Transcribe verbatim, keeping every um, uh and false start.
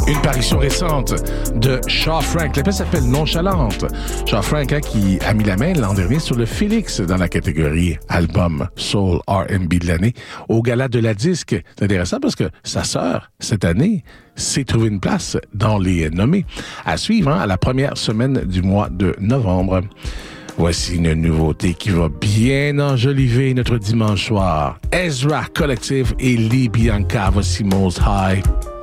Une parution récente de Shaw Frank. La pièce s'appelle Nonchalante. Shaw Frank hein, qui a mis la main l'an dernier sur le Félix dans la catégorie album Soul R and B de l'année au Gala de la Disque. C'est intéressant parce que sa sœur, cette année, s'est trouvé une place dans les nommés. À suivre hein, à la première semaine du mois de novembre. Voici une nouveauté qui va bien enjoliver notre dimanche soir. Ezra Collective et Lee Bianca. Voici Most High.